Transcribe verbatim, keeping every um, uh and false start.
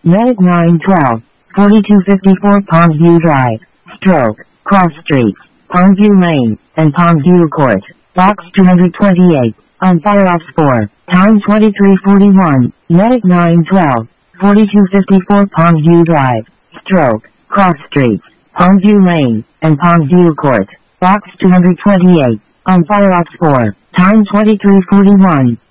Medic nine twelve, forty-two fifty-four Pondview Drive, Stroke, Cross Streets, Pondview Lane, and Pondview Court, Box two twenty-eight, on Fireops four, time twenty-three forty-one, Medic nine twelve, forty-two fifty-four Pondview Drive, Stroke, Cross Streets, Pondview Lane, and Pondview Court, Box two twenty-eight, on Fireops four, time twenty-three forty-one.